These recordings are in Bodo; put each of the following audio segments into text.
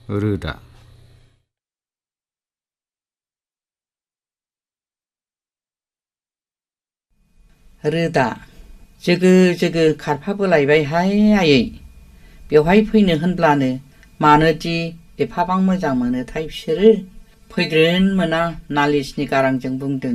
रोदा रोदा जोगो जोगो खारफाबोलायबायहाय आयै बेवहाय फैनो होनब्लानो मानोदि एफाबां मोजां मोनोथाय बिसोरो फैग्रोन मोना नालिसनि गारांजों बुंदों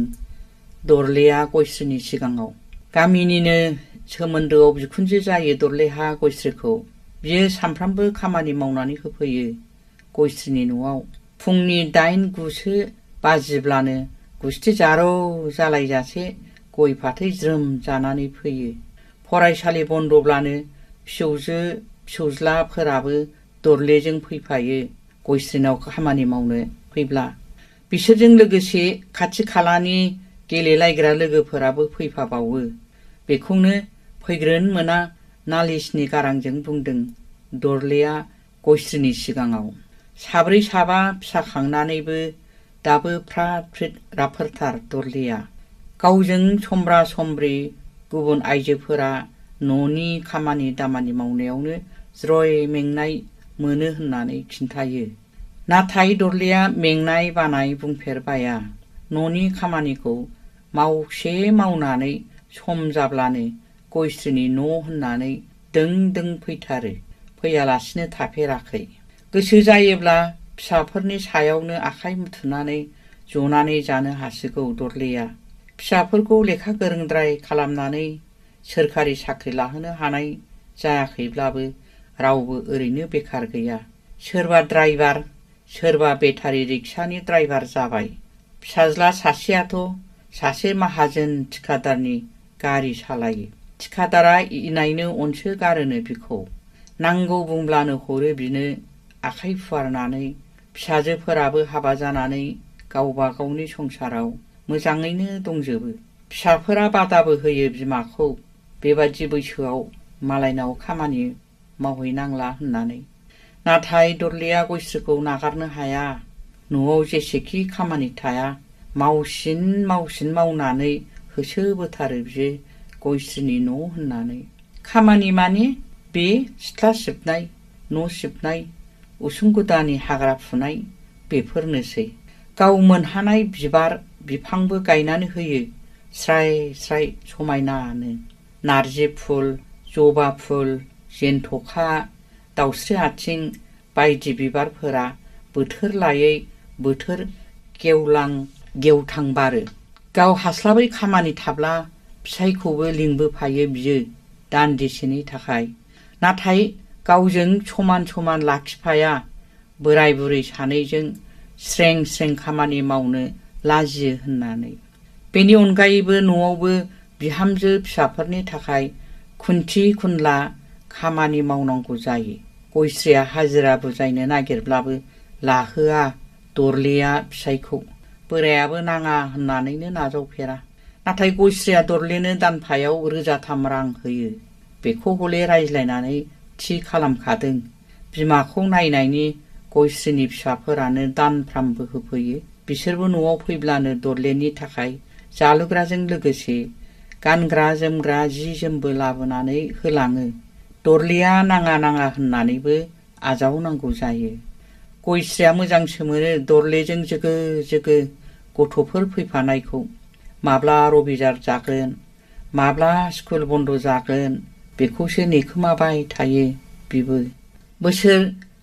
दरलेया गयस्रिनि सिगाङाव गामिनिनो सोमोन्दोआव बिखुनजो जायो दरलेहा गयस्रिखौ बियो सामफ्रामबो खामानि मावनानै होफैयो गयस्रिनि न'आव फुंनि 8-9सो बाजिब्लानो गुस्थि जारौ जालायजासे गय फाथै ज्रोम जानानै फैयो फरायसालि बन्दब्लानो फिसौजो फिसौज्लाफोराबो दरलेजों फैफायो गयस्रिनाव खामानि मावनो फैब्ला बिसोरजों लोगोसे खाथि खालानि गेलेलायग्रा लोगोफोराबो फैफाबावो बेखौनो फैग्रोन मोना नालिसनि गारांजों बुंदों दरलेया गयस्रिनि सिगाङाव साब्रै साबा फिसा खांनानैबो दाबो फ्रात फ्रित राफोरथार दरलेया गावजों समब्रा समब्रि गुबुन आइजोफोरा न'नि खामानि दामानि मावनायावनो ज्रय मेंनाय मोनो होननानै खिन्थायो नाथाय दरलेया मेंनाय बानाय बुंफेरबाया न'नि खामानिखौ मावसे मावनानै सम जाब्लानो गयस्रिनि न' होननानै दों दों फैथारो फैयालासिनो थाफेराखै गोसो जायोब्ला फिसाफोरनि सायावनो आखाइ मुथुनानै जनानै जानो हासिगौ दरलेया फिसाफोरखौ लेखा गोरोंद्राय खालामनानै सोरखारि साख्रि लाहोनो हानाय जायाखैब्लाबो रावबो ओरैनो बेखार गैया सोरबा ड्राइभार सोरबा बेटारि रिक्सानि ड्राइभार जाबाय फिसाज्ला सासेयाथ' सासे माहाजोन थिखादारनि गारि सालायो थिखादारा इनायनो अनसो गारोनो बिखौ नांगौ बुंब्लानो हरो बिनो आखाइ फुवारनानै फिसाजोफोराबो हाबा जानानै गावबा गावनि संसाराव मोजाङैनो दंजोबो फिसाफोरा बादाबो होयो बिमाखौ बेबादि बैसोआव मालायनाव खामानि मावहैनांला होननानै नाथाय दरलेया गयस्रिखौ नागारनो हाया न'आव जेसेखि खामानि थाया मावसिन मावनानै होसोबोथारो बियो गयस्रिनि न' होननानै खामानि माने बे सिथ्ला सिबनाय न' सिबनाय उसुं गुदानि हाग्रा फुनाय बेफोरनोसै गाव मोनहानाय बिबार बिफांबो गायनानै होयो स्राय स्राय समायनानो नारजि फुल जबा फुल जेन्थ'खा दाउस्रि आथिं बायदि बिबारफोरा बोथोर लायै बोथोर गेवलां गेवथां बारो गाव हास्लाबै खामानि थाब्ला फिसायखौबो लिंबोफायो बियो दान्दिसेनि थाखाय नाथाय गावजों समान समान लाखिफाया बोराय बुरै सानैजों स्रें स्रें खामानि मावनो लाजियो होननानै बेनि अनगायैबो न'आवबो बिहामजो फिसाफोरनि थाखाय खुन्थि खुनला खामानि मावनांगौ जायो गयस्रिया हाजिरा बुजायनो नागिरब्लाबो लाहोआ दरलेया फिसायखौ बोरायाबो नाङा होननानैनो नाजावफेरा नाथाय गयस्रिया दरलेनो दानफायाव 1003 रां होयो बेखौ हले रायज्लायनानै थि खालामखादों बिमाखौ नायनायनि गयस्रिनि फिसाफोरानो दानफ्रामबो होफैयो बिसोरबो न'आव फैब्लानो दरलेनि थाखाय जालुग्राजों लोगोसे गानग्रा जोमग्रा जि जोमबो लाबोनानै होलाङो दरलेया नाङा नाङा होननानैबो आजावनांगौ जायो गयस्रिया मोजांसो मोनो दरलेजों जोगो जोगो गथ'फोर फैफानायखौ माब्ला रबिबार जागोन माब्ला स्कुल बन्द जागोन बेखौसो नेखोमाबाय थायो बिबो बोसोर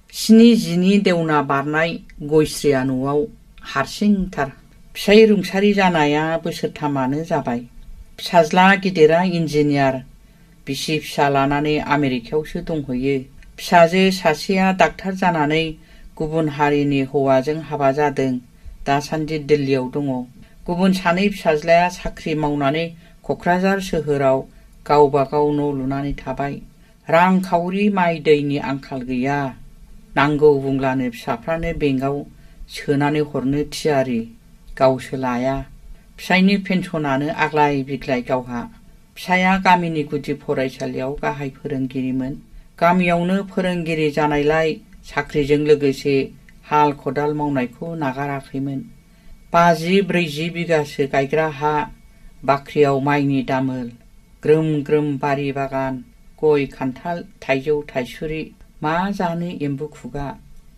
7-10 देवना बारनाय गयस्रिया न'आव हारसिंथार फिसाय रुंसारि जानाया बोसोरथामानो जाबाय फिसाज्ला गिदिरा इन्जिनियार बिसि फिसा लानानै आमेरिकायावसो दंहैयो फिसाजो सासेया डाक्टार जानानै गुबुन हारिनि हौवाजों हाबा जादों दासान्दि दिल्लीयाव दङ गुबुन सानै फिसाज्लाया साख्रि मावनानै क'क्राझार सोहोराव गावबा गाव न' लुनानै थाबाय रांखावरि माइ दैनि आंखाल गैया नांगौ बुंब्लानो फिसाफ्रानो बेंकआव सोनानै हरनो थियारि गावसो लाया फिसायनि पेन्सनानो आग्लाय बिग्लाय गावहा फिसाया गामिनि गुदि फरायसालियाव गाहाय फोरोंगिरिमोन गामियावनो फोरोंगिरि जानायलाय साख्रिजों लोगोसे हाल खदाल मावनायखौ नागाराखैमोन 50-40 बिगासो गायग्रा हा बाख्रियाव माइनि दामोल ग्रोम ग्रोम बारि बागान गय खान्थाल थाइजौ थाइसुरि मा जानो एम्बु खुगा